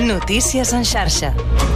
Notícies en xarxa.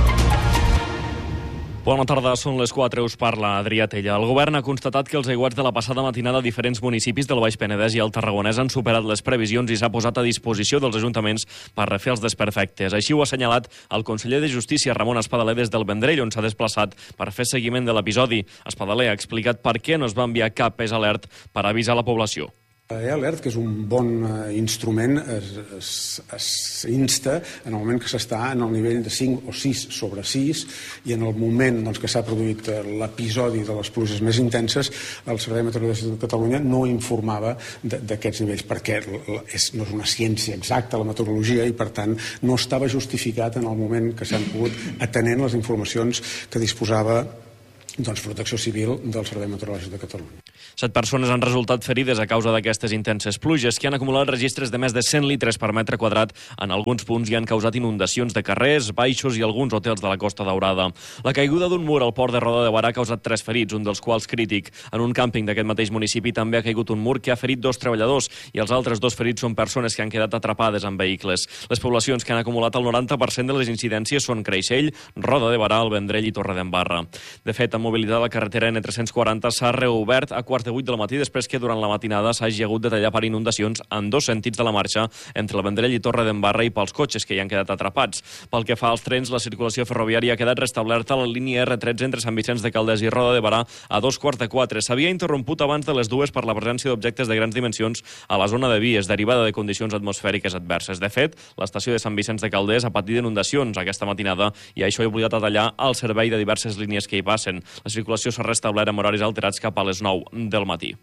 Bona tarda, són les 4, us parla Adrià Tella. El govern ha constatat que els aiguats de la passada matinada a diferents municipis del Baix Penedès i el Tarragonès han superat les previsions i s'ha posat a disposició dels ajuntaments per refer els desperfectes. Així ho ha assenyalat el conseller de Justícia, Ramon Espadaler, des del Vendrell, on s'ha desplaçat per fer seguiment de l'episodi. Espadaler ha explicat per què no es va enviar cap alert per avisar la població. Alert, que és un bon instrument, es insta en el moment que s'està en el nivell de 5 o 6 sobre 6 i en el moment que s'ha produït l'episodi de les pluges més intenses, el Servei Meteorològic de Catalunya no informava d'aquests nivells, perquè no és una ciència exacta la meteorologia i per tant no estava justificat en el moment que s'han pogut atenent les informacions que disposava Protecció Civil del Servei Meteorològic de Catalunya. 7 persones han resultat ferides a causa d'aquestes intenses pluges, que han acumulat registres de més de 100 litres per metre quadrat en alguns punts i han causat inundacions de carrers, baixos i alguns hotels de la Costa Daurada. La caiguda d'un mur al port de Roda de Barà ha causat 3 ferits, un dels quals crític. En un càmping d'aquest mateix municipi també ha caigut un mur que ha ferit 2 treballadors i els altres 2 ferits són persones que han quedat atrapades en vehicles. Les poblacions que han acumulat el 90% de les incidències són Creixell, Roda de Barà, el Vendrell i Torredembarra. De fet, mobilitat a la carretera N340 s'ha reobert a 7:45 del matí després que durant la matinada s'hagi hagut de tallar per inundacions en 2 sentits de la marxa entre el Vendrell i Torredembarra i pels cotxes que hi han quedat atrapats. Pel que fa als trens, la circulació ferroviària ha quedat restablerta a la línia R13 entre Sant Vicenç de Calders i Roda de Barà a 3:45. S'havia interromput abans de les 2 per la presència d'objectes de grans dimensions a la zona de vies derivada de condicions atmosfèriques adverses. De fet, l'estació de Sant Vicenç de Calders ha patit inundacions aquesta matinada i això ha obligat a tallar el servei de diverses línies que hi passen. La circulació s'ha restablert amb horaris alterats cap a les 9 del matí.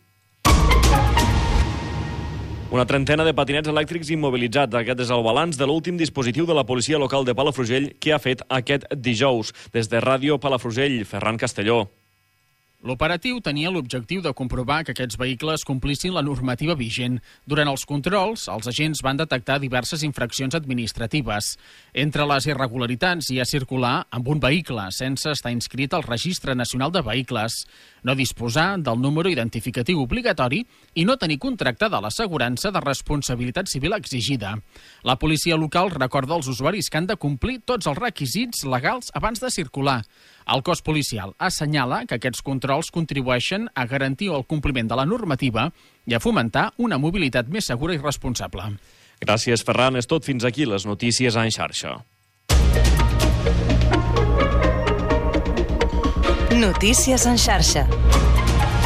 Una trentena de patinets elèctrics immobilitzats. Aquest és el balanç de l'últim dispositiu de la policia local de Palafrugell que ha fet aquest dijous. Des de Ràdio Palafrugell, Ferran Castelló. L'operatiu tenia l'objectiu de comprovar que aquests vehicles complissin la normativa vigent. Durant els controls, els agents van detectar diverses infraccions administratives. Entre les irregularitats hi ha circular amb un vehicle sense estar inscrit al Registre Nacional de Vehicles, no disposar del número identificatiu obligatori i no tenir contractada l'assegurança de responsabilitat civil exigida. La policia local recorda als usuaris que han de complir tots els requisits legals abans de circular. El cos policial assenyala que aquests controls contribueixen a garantir el compliment de la normativa i a fomentar una mobilitat més segura i responsable. Gràcies, Ferran. És tot. Fins aquí les notícies en xarxa. Notícies en xarxa.